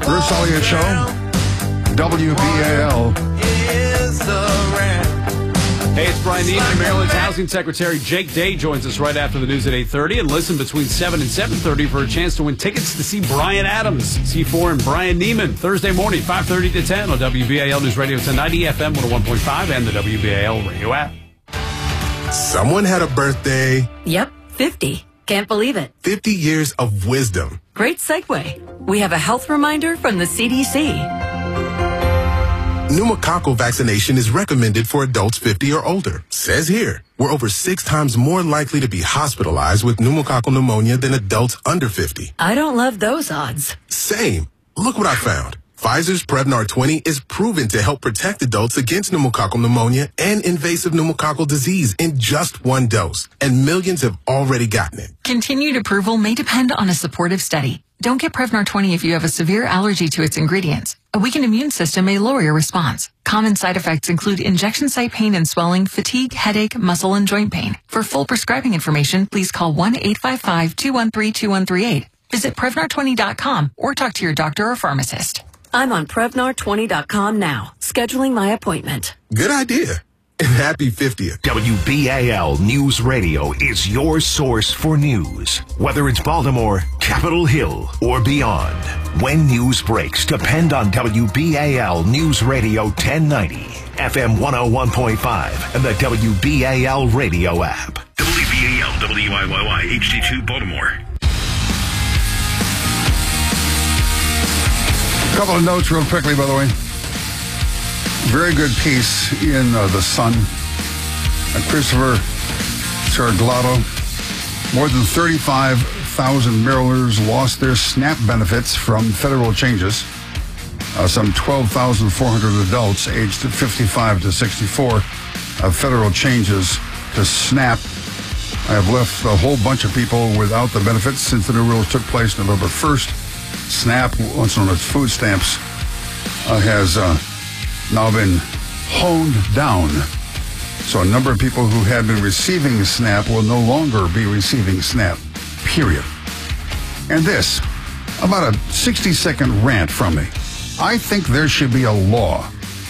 Bruce Elliott Show, WBAL. Hey, it's Brian Neiman. Maryland's Housing Secretary Jake Day joins us right after the news at 8:30. And listen between 7 and 7:30 for a chance to win tickets to see Bryan Adams, C4 and Brian Neiman, Thursday morning, 5:30 to 10 on WBAL News Radio 1090 FM 101.5 and the WBAL radio app. Someone had a birthday. Yep, 50. Can't believe it. 50 years of wisdom. Great segue. We have a health reminder from the CDC. Pneumococcal vaccination is recommended for adults 50 or older. Says here, we're over 6 times more likely to be hospitalized with pneumococcal pneumonia than adults under 50. I don't love those odds. Same. Look what I found. Pfizer's Prevnar 20 is proven to help protect adults against pneumococcal pneumonia and invasive pneumococcal disease in just 1 dose. And millions have already gotten it. Continued approval may depend on a supportive study. Don't get Prevnar 20 if you have a severe allergy to its ingredients. A weakened immune system may lower your response. Common side effects include injection site pain and swelling, fatigue, headache, muscle, and joint pain. For full prescribing information, please call 1-855-213-2138. Visit Prevnar20.com or talk to your doctor or pharmacist. I'm on Prevnar20.com now, scheduling my appointment. Good idea. And happy 50th. WBAL News Radio is your source for news. Whether it's Baltimore, Capitol Hill, or beyond. When news breaks, depend on WBAL News Radio 1090, FM 101.5, and the WBAL radio app. WBAL WIYY HD2 Baltimore. A couple of notes real quickly, by the way. Very good piece in The Sun. Christopher Serglato. More than 35,000 Marylanders lost their SNAP benefits from federal changes. Some 12,400 adults aged 55 to 64 federal changes to SNAP. I have left a whole bunch of people without the benefits since the new rules took place November 1st. SNAP, also known as food stamps, has now been honed down. So a number of people who had been receiving SNAP will no longer be receiving SNAP, period. And this, about a 60-second rant from me. I think there should be a law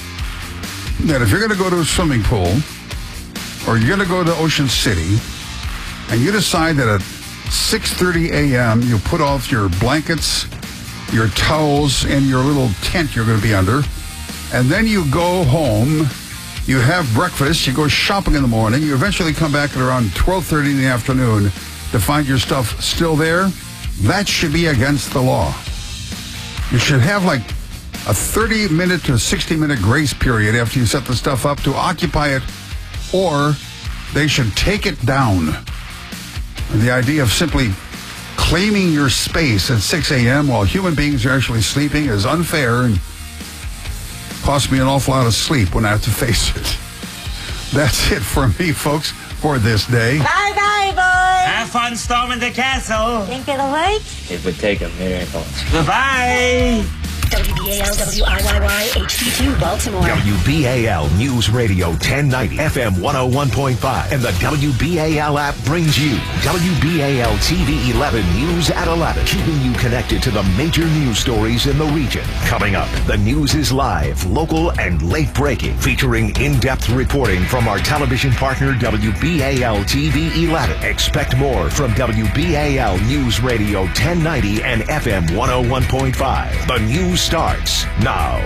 that if you're going to go to a swimming pool or you're going to go to Ocean City and you decide that at 6:30 a.m. you put off your blankets, your towels, and your little tent you're going to be under, and then you go home, you have breakfast, you go shopping in the morning, you eventually come back at around 12:30 in the afternoon to find your stuff still there, that should be against the law. You should have like a 30-minute to 60-minute grace period after you set the stuff up to occupy it, or they should take it down. And the idea of simply claiming your space at 6 a.m. while human beings are actually sleeping is unfair and costs me an awful lot of sleep when I have to face it. That's it for me, folks, for this day. Bye-bye, boys. Have fun storming the castle. Think it'll work? It would take a miracle. Goodbye. WBAL WIYY HD2 Baltimore. WBAL News Radio 1090, FM 101.5, and the WBAL app brings you WBAL TV 11 News at 11, keeping you connected to the major news stories in the region. Coming up, the news is live, local, and late breaking, featuring in-depth reporting from our television partner WBAL TV 11. Expect more from WBAL News Radio 1090 and FM 101.5. The news starts now.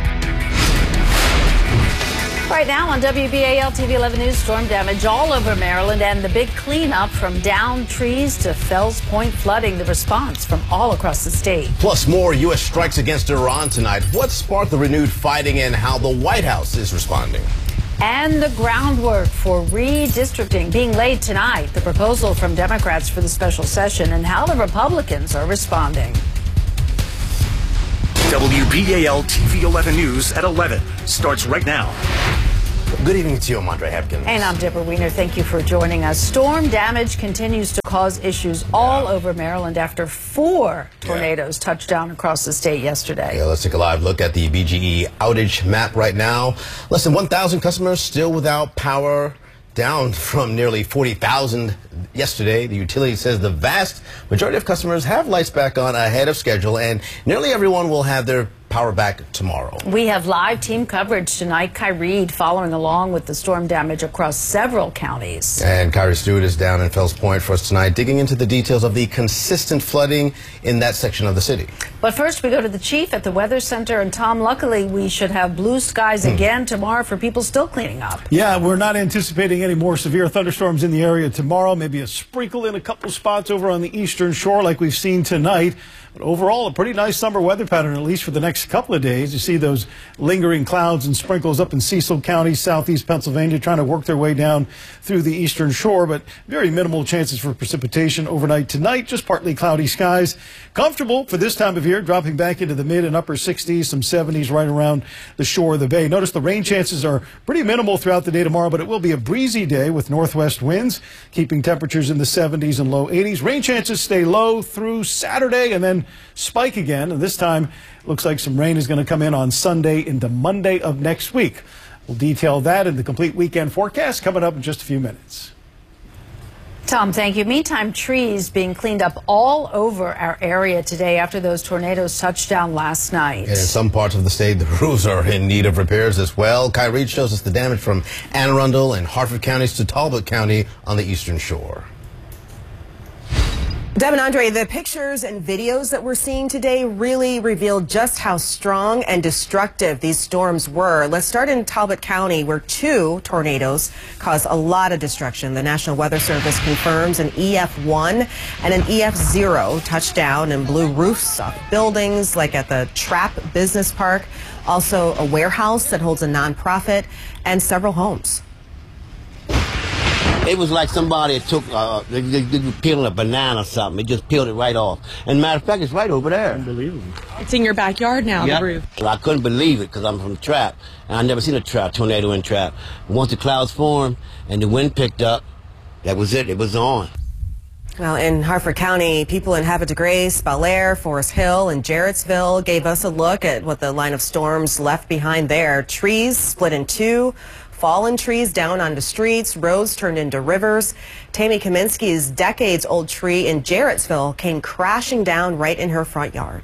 Right now on WBAL TV 11 News, storm damage all over Maryland and the big cleanup from downed trees to Fells Point flooding, the response from all across the state. Plus more U.S. strikes against Iran tonight. What sparked the renewed fighting and how the White House is responding? And the groundwork for redistricting being laid tonight, the proposal from Democrats for the special session and how the Republicans are responding. WBAL TV 11 News at 11 starts right now. Good evening to you, I'm Andre Hepkins. And I'm Deborah Wiener. Thank you for joining us. Storm damage continues to cause issues all over Maryland after 4 tornadoes touched down across the state yesterday. Yeah, let's take a live look at the BGE outage map right now. Less than 1,000 customers still without power. down from nearly 40,000 yesterday. The utility says the vast majority of customers have lights back on ahead of schedule, and nearly everyone will have their power back tomorrow. We have live team coverage tonight. Kai Reed following along with the storm damage across several counties. And Kyrie Stewart is down in Fells Point for us tonight, digging into the details of the consistent flooding in that section of the city. But first, we go to the chief at the Weather Center. And Tom, luckily, we should have blue skies again tomorrow for people still cleaning up. Yeah, we're not anticipating any more severe thunderstorms in the area tomorrow. Maybe a sprinkle in a couple spots over on the eastern shore like we've seen tonight. But overall, a pretty nice summer weather pattern, at least for the next couple of days. You see those lingering clouds and sprinkles up in Cecil County, southeast Pennsylvania, trying to work their way down through the eastern shore, but very minimal chances for precipitation overnight tonight. Just partly cloudy skies. Comfortable for this time of year, dropping back into the mid and upper 60s, some 70s right around the shore of the bay. Notice the rain chances are pretty minimal throughout the day tomorrow, but it will be a breezy day with northwest winds, keeping temperatures in the 70s and low 80s. Rain chances stay low through Saturday and then spike again, and this time looks like some rain is going to come in on Sunday into Monday of next week. We'll detail that in the complete weekend forecast coming up in just a few minutes. Tom, thank you. Meantime, trees being cleaned up all over our area today after those tornadoes touched down last night. And in some parts of the state, the roofs are in need of repairs as well. Kai Reed shows us the damage from Anne Arundel and Hartford counties to Talbot County on the eastern shore. Deb and Andre, the pictures and videos that we're seeing today really reveal just how strong and destructive these storms were. Let's start in Talbot County, where 2 tornadoes caused a lot of destruction. The National Weather Service confirms an EF1 and an EF0 touched down and blew roofs off buildings like at the Trapp Business Park, also a warehouse that holds a nonprofit, and several homes. It was like somebody took, they were peeling a banana or something. It just peeled it right off. And matter of fact, it's right over there. Unbelievable. It's in your backyard now, yep. The roof. Well, I couldn't believe it because I'm from Trapp, and I never seen a tornado in Trapp. Once the clouds formed and the wind picked up, that was it. It was on. Well, in Hartford County, people in Havre de Grace, Bel Air, Forest Hill, and Jarrettsville gave us a look at what the line of storms left behind there. Trees split in 2. Fallen trees down onto streets, roads turned into rivers. Tammy Kaminsky's decades-old tree in Jarrettsville came crashing down right in her front yard.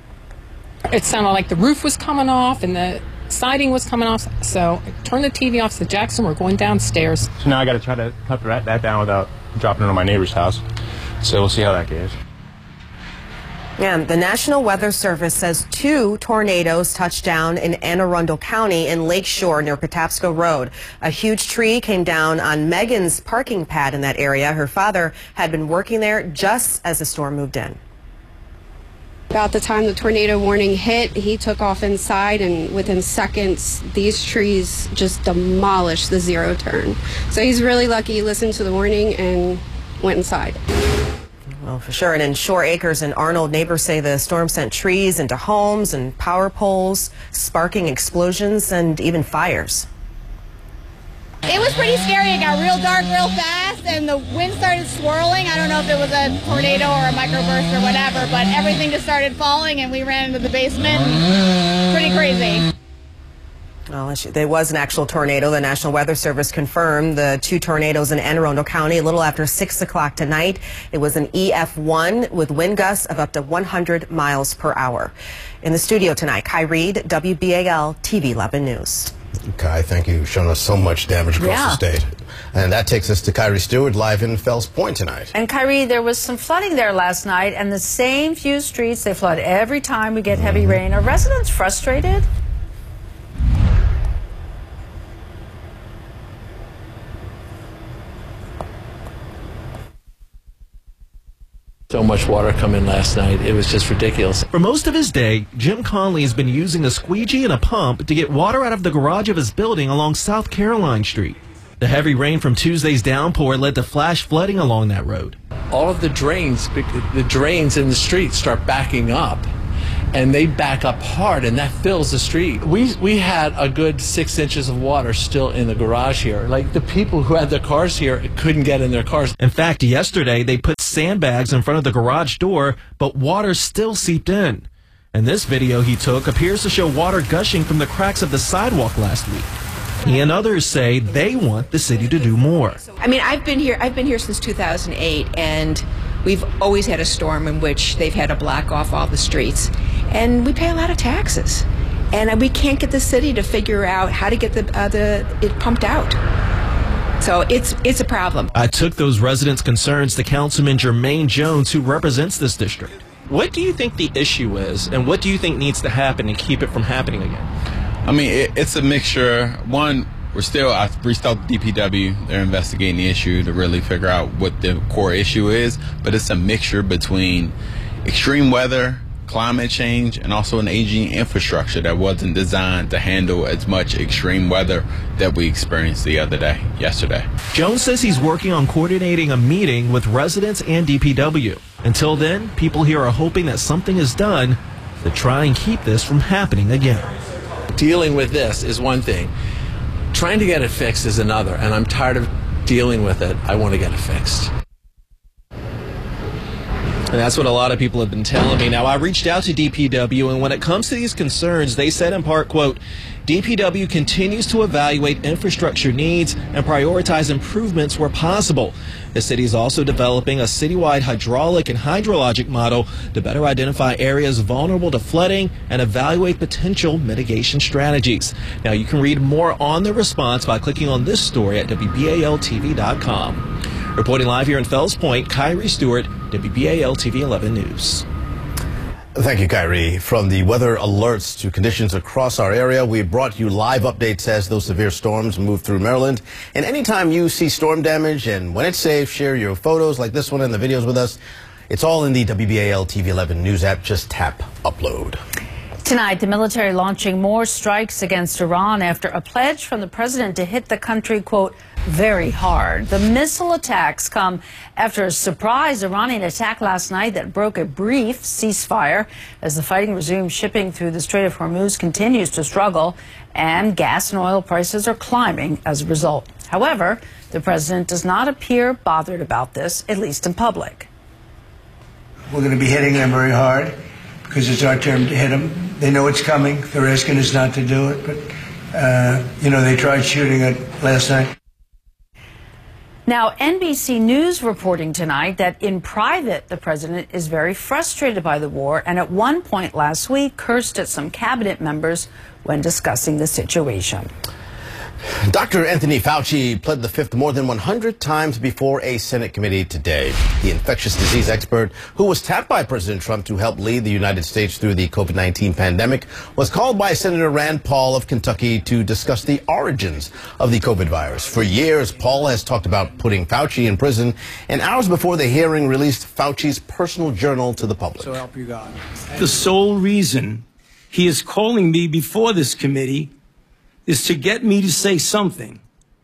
It sounded like the roof was coming off and the siding was coming off, so I turned the TV off, said, Jackson, we're going downstairs. So now I got to try to cut that down without dropping it on my neighbor's house. So we'll see how that goes. Yeah, the National Weather Service says 2 tornadoes touched down in Anne Arundel County in Lakeshore near Patapsco Road. A huge tree came down on Megan's parking pad in that area. Her father had been working there just as the storm moved in. About the time the tornado warning hit, he took off inside, and within seconds, these trees just demolished the zero turn. So he's really lucky he listened to the warning and went inside. Well, for sure. And in Shore Acres in Arnold, neighbors say the storm sent trees into homes and power poles, sparking explosions and even fires. It was pretty scary. It got real dark real fast, and the wind started swirling. I don't know if it was a tornado or a microburst or whatever, but everything just started falling, and we ran into the basement. Pretty crazy. Well, there was an actual tornado. The National Weather Service confirmed the 2 tornadoes in Anne Arundel County a little after 6 o'clock tonight. It was an EF1 with wind gusts of up to 100 miles per hour. In the studio tonight, Kai Reed, WBAL TV 11 News. Kai, thank you. You've shown us so much damage across the state. And that takes us to Kyrie Stewart live in Fells Point tonight. And Kyrie, there was some flooding there last night, and the same few streets, they flood every time we get heavy rain. Are residents frustrated? So much water come in last night. It was just ridiculous. For most of his day, Jim Conley has been using a squeegee and a pump to get water out of the garage of his building along South Caroline Street. The heavy rain from Tuesday's downpour led to flash flooding along that road. All of the drains in the street start backing up, and they back up hard, and that fills the street. We had a good 6 inches of water still in the garage here. Like, the people who had their cars here couldn't get in their cars. In fact, yesterday they put sandbags in front of the garage door, but water still seeped in. And this video he took appears to show water gushing from the cracks of the sidewalk last week. He and others say they want the city to do more. I mean, I've been here since 2008, and we've always had a storm in which they've had to block off all the streets. And we pay a lot of taxes. And we can't get the city to figure out how to get it pumped out. So it's a problem. I took those residents' concerns to Councilman Jermaine Jones, who represents this district. What do you think the issue is, and what do you think needs to happen to keep it from happening again? I mean, it's a mixture. One, I reached out to DPW. They're investigating the issue to really figure out what the core issue is. But it's a mixture between extreme weather, climate change, and also an aging infrastructure that wasn't designed to handle as much extreme weather that we experienced yesterday. Jones says he's working on coordinating a meeting with residents and DPW. Until then, people here are hoping that something is done to try and keep this from happening again. Dealing with this is one thing. Trying to get it fixed is another, and I'm tired of dealing with it. I want to get it fixed. And that's what a lot of people have been telling me. Now, I reached out to DPW, and when it comes to these concerns, they said in part, quote, DPW continues to evaluate infrastructure needs and prioritize improvements where possible. The city is also developing a citywide hydraulic and hydrologic model to better identify areas vulnerable to flooding and evaluate potential mitigation strategies. Now, you can read more on the response by clicking on this story at WBALTV.com. Reporting live here in Fells Point, Kyrie Stewart, WBAL TV 11 News. Thank you, Kyrie. From the weather alerts to conditions across our area, we brought you live updates as those severe storms move through Maryland. And anytime you see storm damage and when it's safe, share your photos like this one and the videos with us. It's all in the WBAL TV 11 News app. Just tap upload. Tonight, the military launching more strikes against Iran after a pledge from the president to hit the country, quote, very hard. The missile attacks come after a surprise Iranian attack last night that broke a brief ceasefire. As the fighting resumes, shipping through the Strait of Hormuz continues to struggle, and gas and oil prices are climbing as a result. However, the president does not appear bothered about this, at least in public. We're going to be hitting them very hard because it's our turn to hit them. They know it's coming. They're asking us not to do it, but, they tried shooting it last night. Now, NBC News reporting tonight that in private, the president is very frustrated by the war and at one point last week cursed at some cabinet members when discussing the situation. Dr. Anthony Fauci pled the fifth more than 100 times before a Senate committee today. The infectious disease expert who was tapped by President Trump to help lead the United States through the COVID-19 pandemic was called by Senator Rand Paul of Kentucky to discuss the origins of the COVID virus. For years, Paul has talked about putting Fauci in prison, and hours before the hearing released Fauci's personal journal to the public. So help you God. The sole reason he is calling me before this committee is to get me to say something,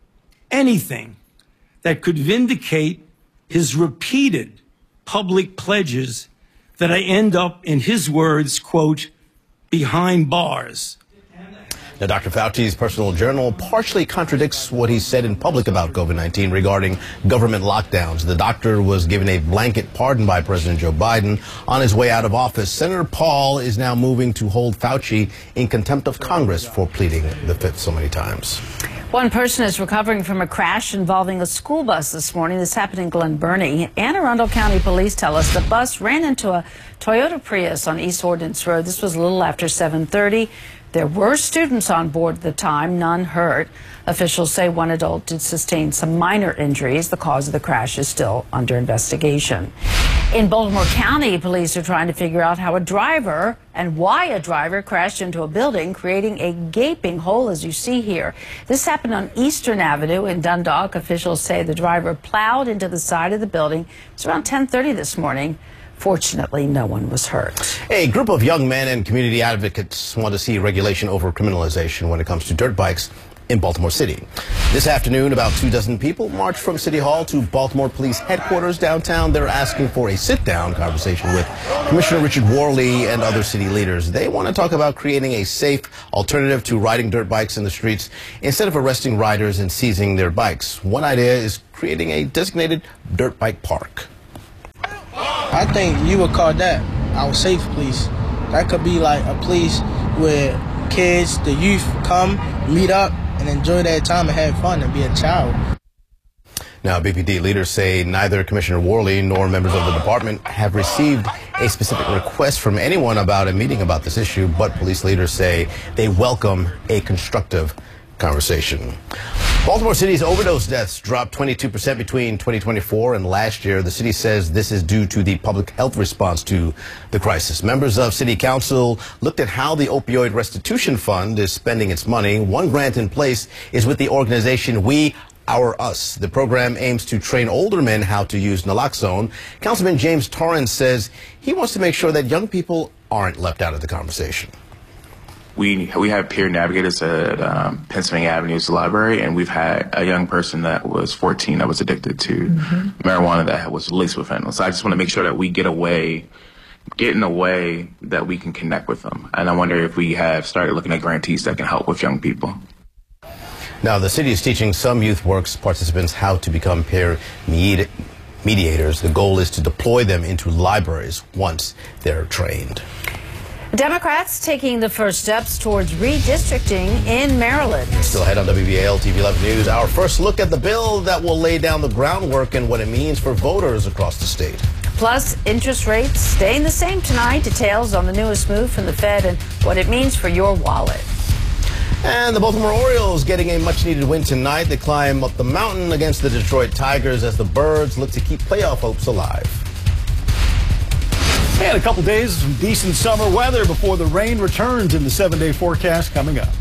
anything, that could vindicate his repeated public pledges that I end up, in his words, quote, behind bars. Now, Dr. Fauci's personal journal partially contradicts what he said in public about COVID-19 regarding government lockdowns. The doctor was given a blanket pardon by President Joe Biden on his way out of office. Senator Paul is now moving to hold Fauci in contempt of Congress for pleading the fifth so many times. One person is recovering from a crash involving a school bus this morning. This happened in Glen Burnie. Anne Arundel County Police tell us the bus ran into a Toyota Prius on East Ordnance Road. This was a little after 7:30. There were students on board at the time, none hurt. Officials say one adult did sustain some minor injuries. The cause of the crash is still under investigation. In Baltimore County, police are trying to figure out how a driver and why a driver crashed into a building, creating a gaping hole, as you see here. This happened on Eastern Avenue in Dundalk. Officials say the driver plowed into the side of the building. It was around 10:30 this morning. Fortunately, no one was hurt. A group of young men and community advocates want to see regulation over criminalization when it comes to dirt bikes in Baltimore City. This afternoon, about 24 people marched from City Hall to Baltimore Police Headquarters downtown. They're asking for a sit-down conversation with Commissioner Richard Worley and other city leaders. They want to talk about creating a safe alternative to riding dirt bikes in the streets instead of arresting riders and seizing their bikes. One idea is creating a designated dirt bike park. I think you would call that our safe place. That could be like a place where kids, the youth come, meet up, and enjoy that time and have fun and be a child. Now, BPD leaders say neither Commissioner Worley nor members of the department have received a specific request from anyone about a meeting about this issue, but police leaders say they welcome a constructive conversation. Baltimore City's overdose deaths dropped 22% between 2024 and last year. The city says this is due to the public health response to the crisis. Members of City Council looked at how the Opioid Restitution Fund is spending its money. One grant in place is with the organization We Our Us. The program aims to train older men how to use naloxone. Councilman James Torrance says he wants to make sure that young people aren't left out of the conversation. We have peer navigators at Pennsylvania Avenue's library, and we've had a young person that was 14 that was addicted to marijuana that was laced with fentanyl. So I just want to make sure that we get in a way that we can connect with them. And I wonder if we have started looking at grantees that can help with young people. Now, the city is teaching some Youth Works participants how to become peer mediators. The goal is to deploy them into libraries once they're trained. Democrats taking the first steps towards redistricting in Maryland. Still ahead on WBAL TV 11 News, our first look at the bill that will lay down the groundwork and what it means for voters across the state. Plus, interest rates staying the same tonight. Details on the newest move from the Fed and what it means for your wallet. And the Baltimore Orioles getting a much-needed win tonight. They climb up the mountain against the Detroit Tigers as the Birds look to keep playoff hopes alive. And a couple days of some decent summer weather before the rain returns in the 7-day forecast coming up.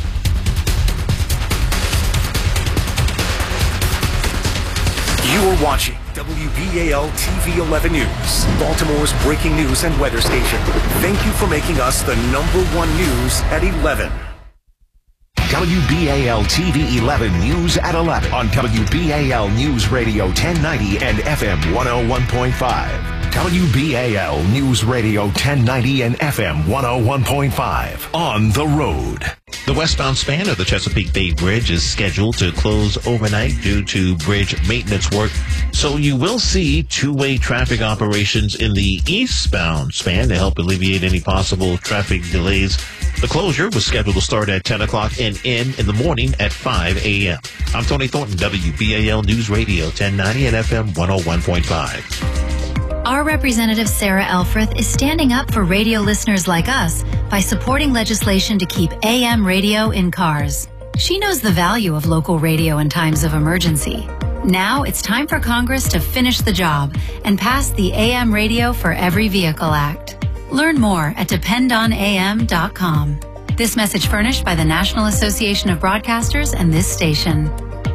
You are watching WBAL TV 11 News, Baltimore's breaking news and weather station. Thank you for making us the #1 news at 11. WBAL TV 11 News at 11 on WBAL News Radio 1090 and FM 101.5. WBAL News Radio 1090 and FM 101.5 on the road. The westbound span of the Chesapeake Bay Bridge is scheduled to close overnight due to bridge maintenance work, so you will see two-way traffic operations in the eastbound span to help alleviate any possible traffic delays. The closure was scheduled to start at 10 o'clock and end in the morning at 5 a.m. I'm Tony Thornton, WBAL News Radio 1090 and FM 101.5. Our representative Sarah Elfreth is standing up for radio listeners like us by supporting legislation to keep AM radio in cars. She knows the value of local radio in times of emergency. Now it's time for Congress to finish the job and pass the AM Radio for Every Vehicle Act. Learn more at dependonam.com. This message furnished by the National Association of Broadcasters and this station.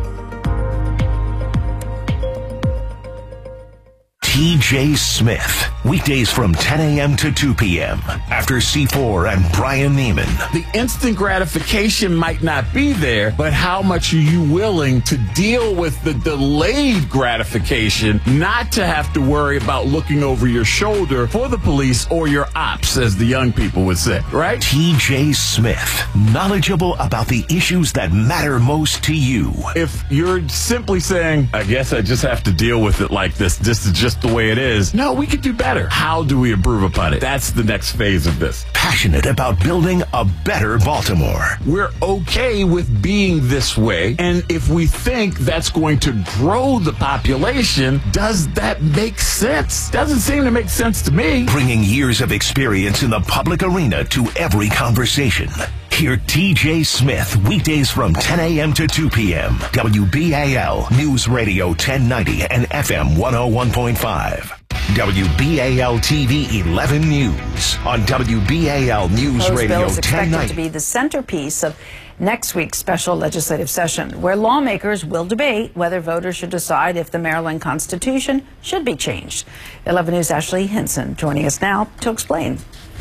TJ Smith, weekdays from 10 a.m. to 2 p.m. after C4 and Brian Neiman. The instant gratification might not be there, but how much are you willing to deal with the delayed gratification, not to have to worry about looking over your shoulder for the police or your ops, as the young people would say, right? TJ Smith, knowledgeable about the issues that matter most to you. If you're simply saying, I guess I just have to deal with it like this is just the way it is. No, we could do better. How do we improve upon it? That's the next phase of this. Passionate about building a better Baltimore. We're okay with being this way, and if we think that's going to grow the population, does that make sense? Doesn't seem to make sense to me. Bringing years of experience in the public arena to every conversation. Hear TJ Smith weekdays from 10 a.m. to 2 p.m. WBAL News Radio 1090 and FM 101.5. WBAL TV 11 News on WBAL News Radio 1090. Bill is expected to be the centerpiece of next week's special legislative session, where lawmakers will debate whether voters should decide if the Maryland Constitution should be changed. 11 News' Ashley Hinson joining us now to explain.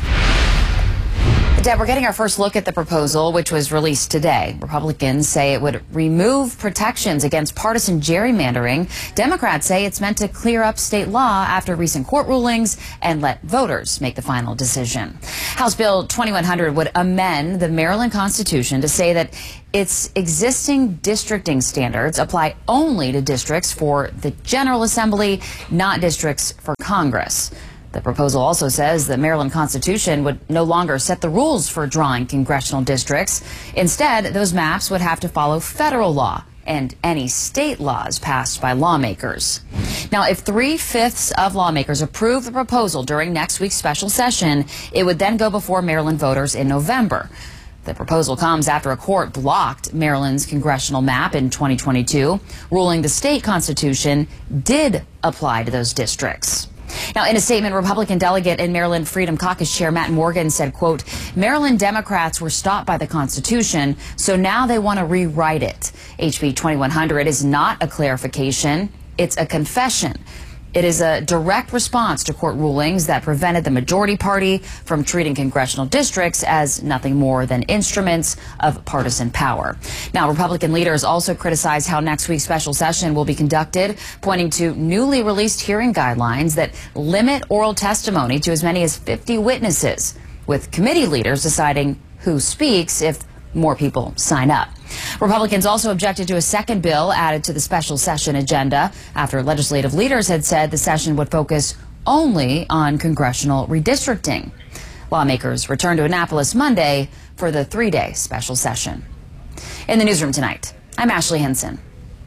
Deb, we're getting our first look at the proposal, which was released today. Republicans say it would remove protections against partisan gerrymandering. Democrats say it's meant to clear up state law after recent court rulings and let voters make the final decision. House Bill 2100 would amend the Maryland Constitution to say that its existing districting standards apply only to districts for the General Assembly, not districts for Congress. The proposal also says the Maryland Constitution would no longer set the rules for drawing congressional districts. Instead, those maps would have to follow federal law and any state laws passed by lawmakers. Now, if 3/5 of lawmakers approve the proposal during next week's special session, it would then go before Maryland voters in November. The proposal comes after a court blocked Maryland's congressional map in 2022, ruling the state constitution did apply to those districts. Now, in a statement, Republican delegate and Maryland Freedom Caucus Chair Matt Morgan said, quote, Maryland Democrats were stopped by the Constitution, so now they want to rewrite it. HB 2100 is not a clarification. It's a confession. It is a direct response to court rulings that prevented the majority party from treating congressional districts as nothing more than instruments of partisan power. Now, Republican leaders also criticized how next week's special session will be conducted, pointing to newly released hearing guidelines that limit oral testimony to as many as 50 witnesses, with committee leaders deciding who speaks if more people sign up. Republicans also objected to a second bill added to the special session agenda after legislative leaders had said the session would focus only on congressional redistricting. Lawmakers returned to Annapolis Monday for the 3-day special session. In the newsroom tonight, I'm Ashley Henson.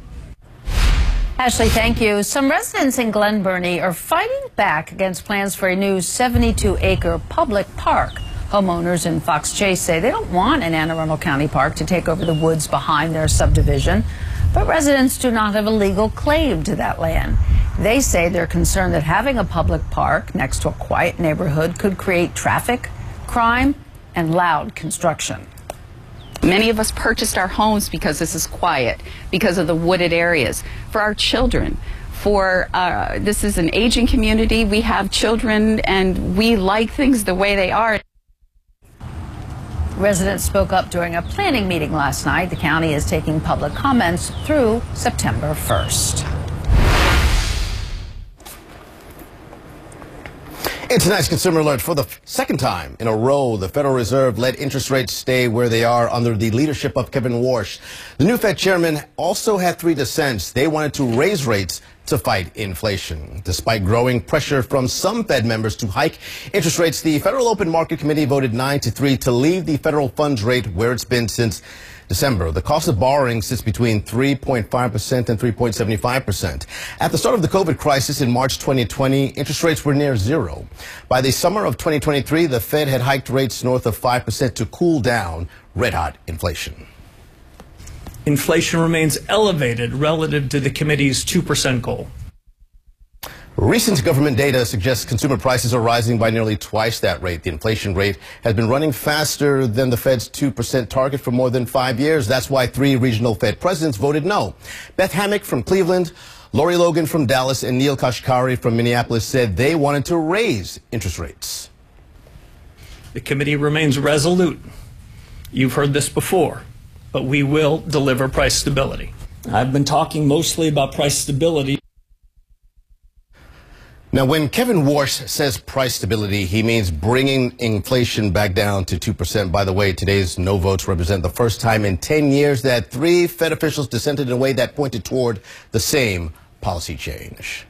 Ashley, thank you. Some residents in Glen Burnie are fighting back against plans for a new 72-acre public park. Homeowners in Fox Chase say they don't want an Anne Arundel County park to take over the woods behind their subdivision, but residents do not have a legal claim to that land. They say they're concerned that having a public park next to a quiet neighborhood could create traffic, crime, and loud construction. Many of us purchased our homes because this is quiet, because of the wooded areas. For our children, this is an aging community. We have children and we like things the way they are. Residents spoke up during a planning meeting last night. The county is taking public comments through September 1st. In tonight's Consumer Alert, for the second time in a row, the Federal Reserve let interest rates stay where they are under the leadership of Kevin Warsh. The new Fed chairman also had 3 dissents. They wanted to raise rates to fight inflation. Despite growing pressure from some Fed members to hike interest rates, the Federal Open Market Committee voted 9-3 to leave the federal funds rate where it's been since December. The cost of borrowing sits between 3.5% and 3.75%. At the start of the COVID crisis in March 2020, interest rates were near zero. By the summer of 2023, the Fed had hiked rates north of 5% to cool down red-hot inflation. Inflation remains elevated relative to the committee's 2% goal. Recent government data suggests consumer prices are rising by nearly twice that rate. The inflation rate has been running faster than the Fed's 2% target for more than 5 years. That's why 3 regional Fed presidents voted no. Beth Hammack from Cleveland, Lori Logan from Dallas, and Neil Kashkari from Minneapolis said they wanted to raise interest rates. The committee remains resolute. You've heard this before, but we will deliver price stability. I've been talking mostly about price stability. Now, when Kevin Warsh says price stability, he means bringing inflation back down to 2%. By the way, today's no votes represent the first time in 10 years that 3 Fed officials dissented in a way that pointed toward the same policy change.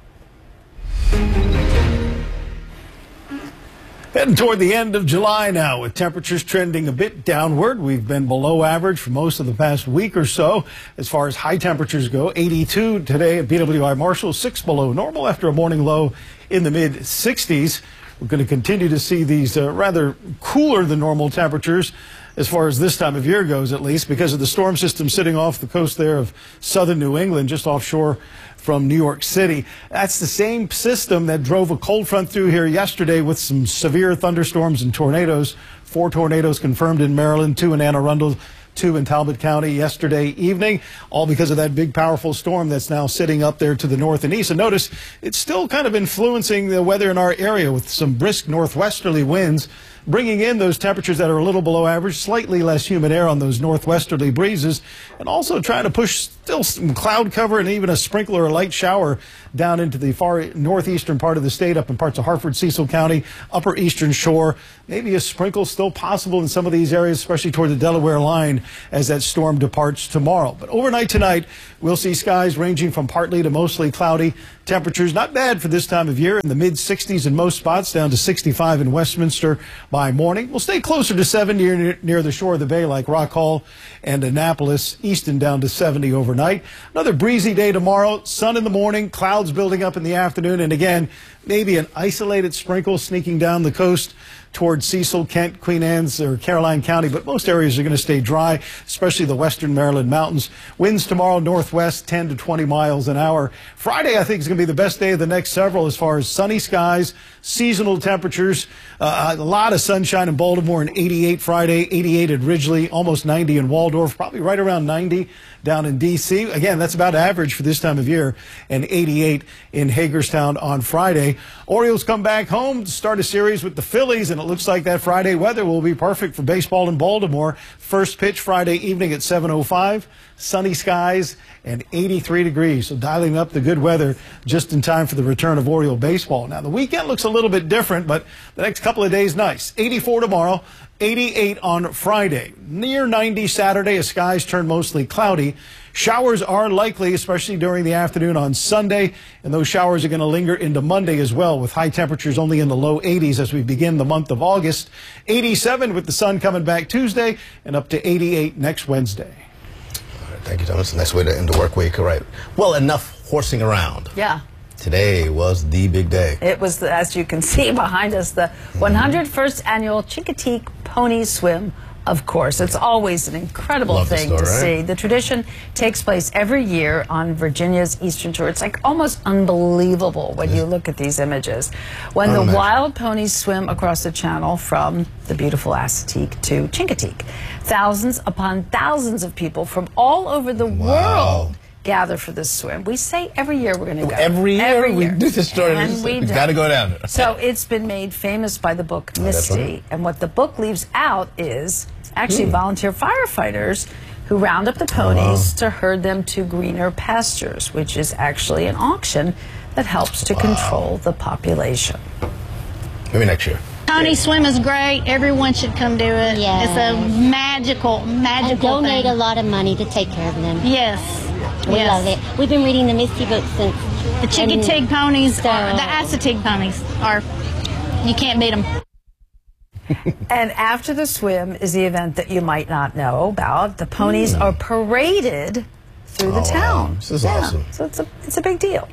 Heading toward the end of July now, with temperatures trending a bit downward. We've been below average for most of the past week or so. As far as high temperatures go, 82 today at BWI Marshall, 6 below normal after a morning low in the mid-60s. We're going to continue to see these rather cooler than normal temperatures as far as this time of year goes, at least, because of the storm system sitting off the coast there of southern New England, just offshore from New York City. That's the same system that drove a cold front through here yesterday with some severe thunderstorms and tornadoes. 4 tornadoes confirmed in Maryland, 2 in Anne Arundel, 2 in Talbot County yesterday evening, all because of that big, powerful storm that's now sitting up there to the north and east. And notice it's still kind of influencing the weather in our area with some brisk northwesterly winds, bringing in those temperatures that are a little below average, slightly less humid air on those northwesterly breezes, and also trying to push still some cloud cover and even a sprinkle or a light shower down into the far northeastern part of the state, up in parts of Hartford, Cecil County, upper eastern shore. Maybe a sprinkle still possible in some of these areas, especially toward the Delaware line sunshine as that storm departs tomorrow. But overnight tonight, we'll see skies ranging from partly to mostly cloudy. Temperatures not bad for this time of year, in the mid-60s in most spots, down to 65 in Westminster by morning. We'll stay closer to 70 near the shore of the bay like Rock Hall and Annapolis. Easton down to 70 overnight. Another breezy day tomorrow. Sun in the morning, clouds building up in the afternoon, and again, maybe an isolated sprinkle sneaking down the coast towards Cecil, Kent, Queen Anne's, or Caroline County, but most areas are going to stay dry, especially the western Maryland mountains. Winds tomorrow northwest 10 to 20 miles an hour. Friday, I think, is going to be the best day of the next several as far as sunny skies, seasonal temperatures, a lot of sunshine in Baltimore, and 88 Friday, 88 at Ridgely, almost 90 in Waldorf, probably right around 90 down in D.C. Again, that's about average for this time of year, and 88 in Hagerstown on Friday. Orioles come back home to start a series with the Phillies, and it looks like that Friday weather will be perfect for baseball in Baltimore. First pitch Friday evening at 7:05, sunny skies and 83 degrees. So dialing up the good weather just in time for the return of Oriole baseball. Now, the weekend looks a little bit different, but the next couple of days, nice. 84 tomorrow, 88 on Friday. Near 90 Saturday as skies turn mostly cloudy. Showers are likely, especially during the afternoon on Sunday, and those showers are going to linger into Monday as well, with high temperatures only in the low 80s as we begin the month of August. 87 with the sun coming back Tuesday, and up to 88 next Wednesday. All right, thank you, Thomas. Nice way to end the work week. All right. Well, enough horsing around. Yeah. Today was the big day. It was, as you can see behind us, the 101st annual Chincoteague Pony Swim. Of course, it's always an incredible thing to see. The tradition takes place every year on Virginia's Eastern Shore. It's like almost unbelievable when you look at these images. When the wild ponies swim across the channel from the beautiful Assateague to Chincoteague, thousands upon thousands of people from all over the world gather for this swim. We say every year we're going to go. Every year we do this story. We've got to go down there. So it's been made famous by the book Misty. And what the book leaves out is actually volunteer firefighters who round up the ponies to herd them to greener pastures, which is actually an auction that helps to control the population. Maybe next year. Pony swim is great. Everyone should come do it. Yeah. It's a magical thing. And donate a lot of money to take care of them. Yes. We love it. We've been reading the Misty book since. The Chincoteague ponies, the Assateague ponies are, you can't beat them. And after the swim is the event that you might not know about. The ponies are paraded through the town. This is awesome. So it's a big deal.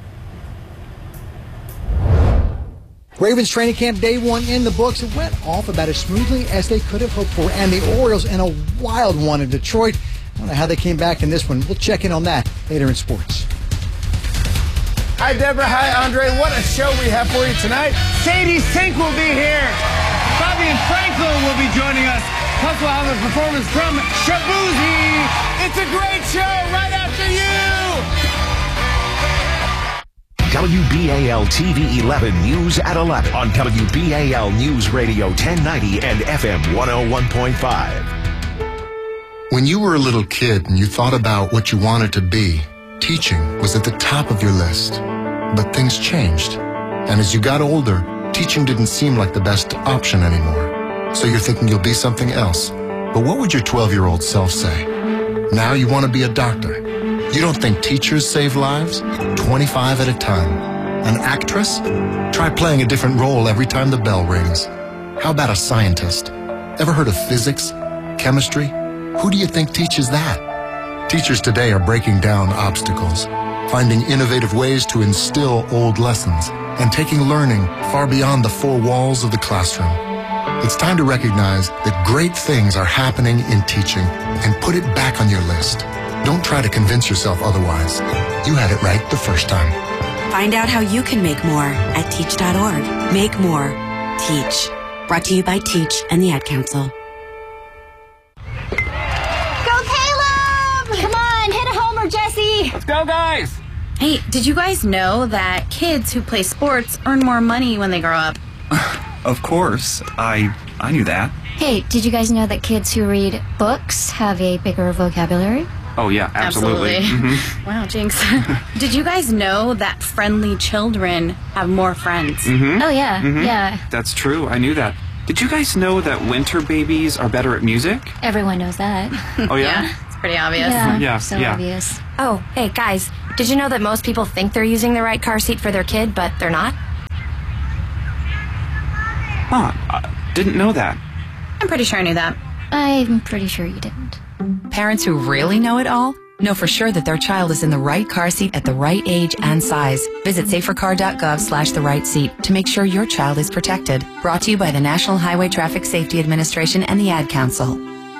Ravens training camp day one in the books. It went off about as smoothly as they could have hoped for. And the Orioles in a wild one in Detroit. I don't know how they came back in this one. We'll check in on that later in sports. Hi, Deborah. Hi, Andre. What a show we have for you tonight. Sadie Sink will be here. Bobby and Franklin will be joining us. Plus, we'll have a performance from Shabuzi. It's a great show right after you. WBAL TV 11 News at 11 on WBAL News Radio 1090 and FM 101.5. When you were a little kid and you thought about what you wanted to be, teaching was at the top of your list. But things changed. And as you got older, teaching didn't seem like the best option anymore. So you're thinking you'll be something else. But what would your 12-year-old self say? Now you want to be a doctor. You don't think teachers save lives? 25 at a time. An actress? Try playing a different role every time the bell rings. How about a scientist? Ever heard of physics? Chemistry? Who do you think teaches that? Teachers today are breaking down obstacles, finding innovative ways to instill old lessons, and taking learning far beyond the four walls of the classroom. It's time to recognize that great things are happening in teaching and put it back on your list. Don't try to convince yourself otherwise. You had it right the first time. Find out how you can make more at teach.org. Make more. Teach. Brought to you by Teach and the Ad Council. Jesse! Let's go, guys! Hey, did you guys know that kids who play sports earn more money when they grow up? Of course. I knew that. Hey, did you guys know that kids who read books have a bigger vocabulary? Oh, yeah, absolutely. Mm-hmm. Wow, Jinx. Did you guys know that friendly children have more friends? Mm-hmm. Oh, yeah, mm-hmm. yeah. That's true. I knew that. Did you guys know that winter babies are better at music? Everyone knows that. Oh, yeah? It's pretty obvious. Yeah, so yeah. obvious. Oh, hey, guys, did you know that most people think they're using the right car seat for their kid, but they're not? Huh, I didn't know that. I'm pretty sure I knew that. I'm pretty sure you didn't. Parents who really know it all know for sure that their child is in the right car seat at the right age and size. Visit safercar.gov/the right seat to make sure your child is protected. Brought to you by the National Highway Traffic Safety Administration and the Ad Council.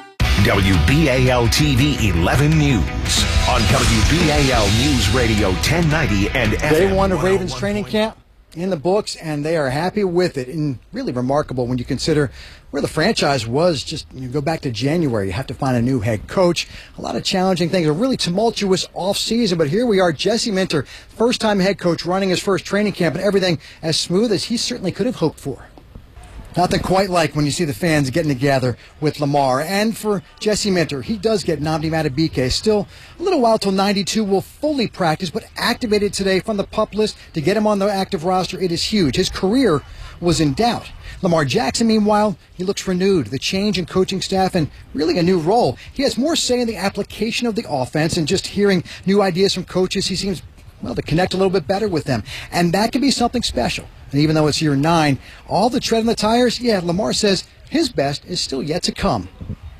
WBAL TV 11 News on WBAL News Radio 1090 and FM. Day one of Ravens training camp in the books, and they are happy with it. And really remarkable when you consider where the franchise was just, you go back to January. You have to find a new head coach. A lot of challenging things, a really tumultuous offseason. But here we are, Jesse Minter, first-time head coach, running his first training camp, and everything as smooth as he certainly could have hoped for. Nothing quite like when you see the fans getting together with Lamar. And for Jesse Minter, he does get Nnamdi Madubuike. Still a little while till 92 will fully practice, but activated today from the PUP list to get him on the active roster. It is huge. His career was in doubt. Lamar Jackson, meanwhile, he looks renewed. The change in coaching staff and really a new role. He has more say in the application of the offense, and just hearing new ideas from coaches, he seems, well, to connect a little bit better with them. And that can be something special. And even though it's year 9, all the tread on the tires, yeah, Lamar says his best is still yet to come.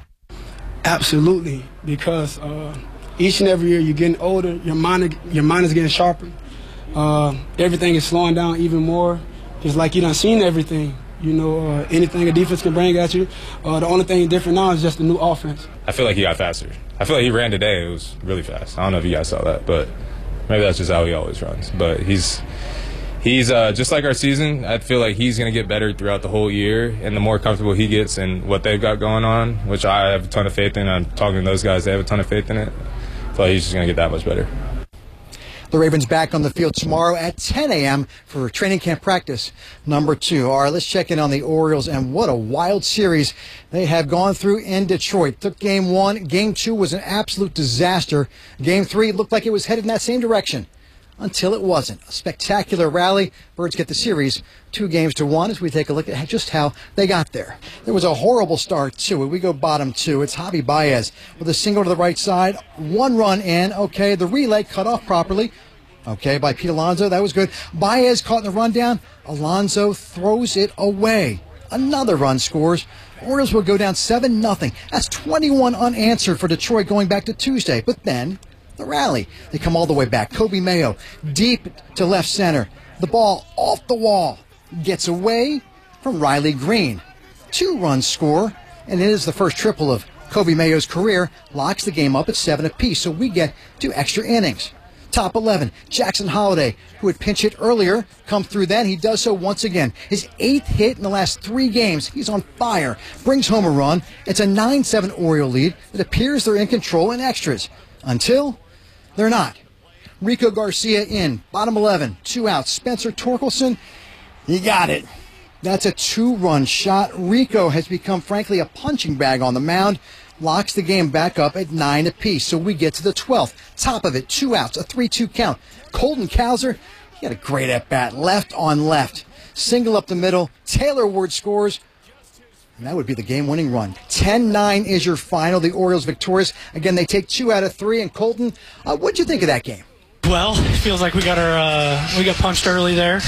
Absolutely, because each and every year you're getting older, your mind is getting sharper. Everything is slowing down even more. It's like you done seen everything. You know, anything a defense can bring at you. The only thing different now is just the new offense. I feel like he got faster. I feel like he ran today. It was really fast. I don't know if you guys saw that, but maybe that's just how he always runs. But he's just like our season. I feel like he's going to get better throughout the whole year, and the more comfortable he gets in what they've got going on, which I have a ton of faith in. I'm talking to those guys. They have a ton of faith in it. I feel like he's just going to get that much better. The Ravens back on the field tomorrow at 10 a.m. for training camp practice number 2. All right, let's check in on the Orioles, and what a wild series they have gone through in Detroit. Took game 1. Game 2 was an absolute disaster. Game 3 looked like it was headed in that same direction until it wasn't. A spectacular rally. Birds get the series 2-1 as we take a look at just how they got there. There was a horrible start to it. We go bottom 2. It's Javi Baez with a single to the right side. 1 run in. Okay, the relay cut off properly. Okay, by Pete Alonso. That was good. Baez caught in the rundown. Alonso throws it away. Another run scores. Orioles will go down 7-0. That's 21 unanswered for Detroit going back to Tuesday. But then the rally. They come all the way back. Kobe Mayo deep to left center. The ball off the wall. Gets away from Riley Green. 2 runs score, and it is the first triple of Kobe Mayo's career. Locks the game up at 7 apiece, so we get 2 extra innings. Top 11, Jackson Holliday, who had pinch hit earlier, come through then. He does so once again. His 8th hit in the last 3 games. He's on fire. Brings home a run. It's a 9-7 Oriole lead. It appears they're in control in extras. Until they're not. Rico Garcia in. Bottom 11, 2 outs. Spencer Torkelson, you got it. That's a 2-run shot. Rico has become, frankly, a punching bag on the mound. Locks the game back up at 9 apiece. So we get to the 12th. Top of it, 2 outs, a 3-2 count. Colton Cowser, he had a great at-bat. Left on left. Single up the middle. Taylor Ward scores. And that would be the game-winning run. 10-9 is your final. The Orioles victorious. Again, they take 2 out of 3. And Colton, what'd you think of that game? Well, it feels like we got punched early there.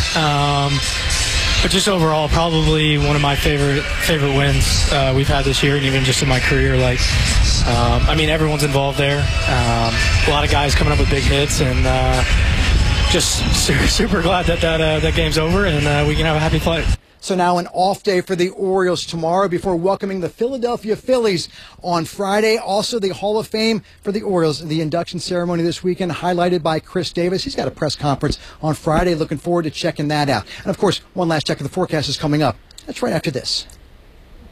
But just overall, probably one of my favorite wins we've had this year, and even just in my career. Everyone's involved there. A lot of guys coming up with big hits, and just super glad that game's over, and we can have a happy flight. So now an off day for the Orioles tomorrow before welcoming the Philadelphia Phillies on Friday. Also the Hall of Fame for the Orioles. The induction ceremony this weekend highlighted by Chris Davis. He's got a press conference on Friday. Looking forward to checking that out. And, of course, one last check of the forecast is coming up. That's right after this.